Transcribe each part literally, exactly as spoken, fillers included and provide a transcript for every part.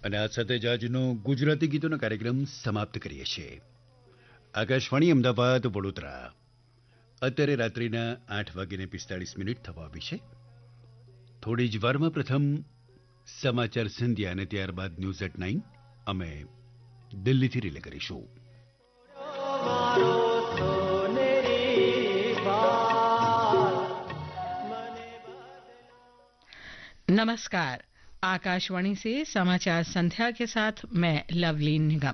અને આ સાથે જ આજનો ગુજરાતી ગીતોનો કાર્યક્રમ સમાપ્ત કરીએ છીએ. આકાશવાણી અમદાવાદ વડોદરા. અત્યારે રાત્રિના આઠ વાગીને પિસ્તાળીસ મિનિટ થવા આવી છે. થોડી જ વારમાં પ્રથમ સમાચાર સંધ્યા અને ત્યારબાદ ન્યૂઝ એટ નાઇન અમે દિલ્હીથી રિલે કરીશું. नमस्कार. आकाशवाणी से समाचार संध्या के साथ मैं लवली निगम.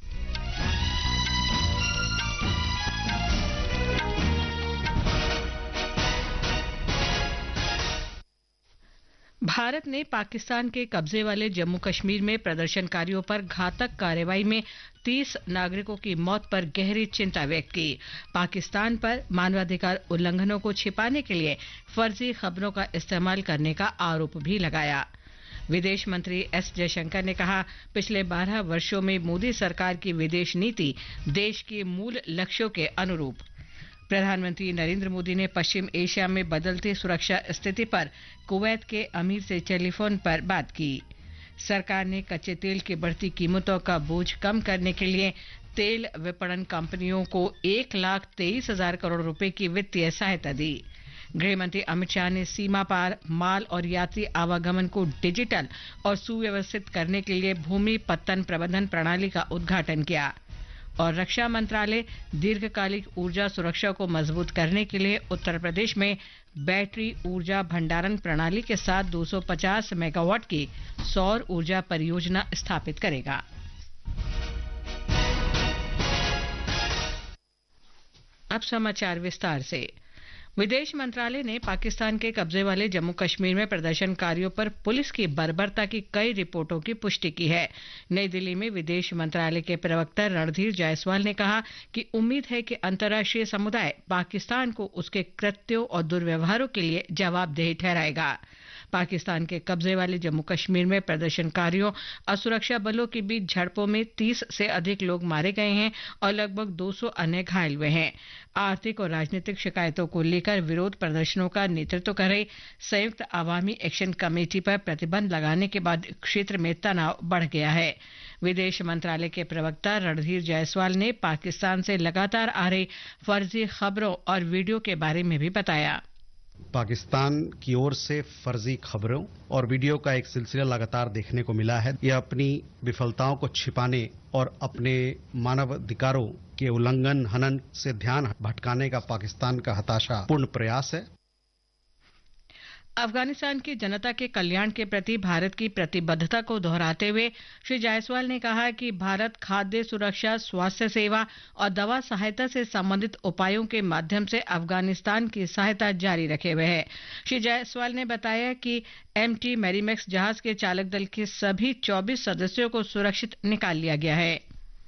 भारत ने पाकिस्तान के कब्जे वाले जम्मू कश्मीर में प्रदर्शनकारियों पर घातक कार्रवाई में तीस नागरिकों की मौत पर गहरी चिंता व्यक्त की. पाकिस्तान पर मानवाधिकार उल्लंघनों को छिपाने के लिए फर्जी खबरों का इस्तेमाल करने का आरोप भी लगाया. विदेश मंत्री एस जयशंकर ने कहा, पिछले बारह वर्षों में मोदी सरकार की विदेश नीति देश के मूल लक्ष्यों के अनुरूप. प्रधानमंत्री नरेंद्र मोदी ने पश्चिम एशिया में बदलती सुरक्षा स्थिति पर कुवैत के अमीर से टेलीफोन पर बात की. सरकार ने कच्चे तेल की बढ़ती कीमतों का बोझ कम करने के लिए तेल विपणन कंपनियों को एक लाख तेईस हजार करोड़ रुपए की वित्तीय सहायता दी. गृहमंत्री अमित शाह ने सीमा पार माल और यात्री आवागमन को डिजिटल और सुव्यवस्थित करने के लिए भूमि पत्तन प्रबंधन प्रणाली का उद्घाटन किया. और रक्षा मंत्रालय दीर्घकालिक ऊर्जा सुरक्षा को मजबूत करने के लिए उत्तर प्रदेश में बैटरी ऊर्जा भंडारण प्रणाली के साथ दो सौ पचास मेगावाट की सौर ऊर्जा परियोजना स्थापित करेगा. अब समाचार विस्तार से. विदेश मंत्रालय ने पाकिस्तान के कब्जे वाले जम्मू कश्मीर में प्रदर्शनकारियों पर पुलिस की बर्बरता की कई रिपोर्टों की पुष्टि की है. नई दिल्ली में विदेश मंत्रालय के प्रवक्ता रणधीर जायसवाल ने कहा कि उम्मीद है कि अंतर्राष्ट्रीय समुदाय पाकिस्तान को उसके कृत्यों और दुर्व्यवहारों के लिए जवाबदेह ठहराएगा. पाकिस्तान के कब्जे वाले जम्मू कश्मीर में प्रदर्शनकारियों और सुरक्षा बलों के बीच झड़पों में तीस से अधिक लोग मारे गए हैं और लगभग दो सौ अन्य घायल हुए हैं. आर्थिक और राजनीतिक शिकायतों को लेकर विरोध प्रदर्शनों का नेतृत्व कर रही संयुक्त अवामी एक्शन कमेटी पर प्रतिबंध लगाने के बाद क्षेत्र में तनाव बढ़ गया है. विदेश मंत्रालय के प्रवक्ता रणधीर जायसवाल ने पाकिस्तान से लगातार आ रही फर्जी खबरों और वीडियो के बारे में भी बताया. पाकिस्तान की ओर से फर्जी खबरों और वीडियो का एक सिलसिला लगातार देखने को मिला है. यह अपनी विफलताओं को छिपाने और अपने मानवाधिकारों के उल्लंघन हनन से ध्यान भटकाने का पाकिस्तान का हताशापूर्ण प्रयास है. अफगानिस्तान की जनता के कल्याण के प्रति भारत की प्रतिबद्धता को दोहराते हुए श्री जायसवाल ने कहा कि भारत खाद्य सुरक्षा, स्वास्थ्य सेवा और दवा सहायता से संबंधित उपायों के माध्यम से अफगानिस्तान की सहायता जारी रखे हुए है. श्री जायसवाल ने बताया कि एमटी मैरीमैक्स जहाज के चालक दल के सभी चौबीस सदस्यों को सुरक्षित निकाल लिया गया है.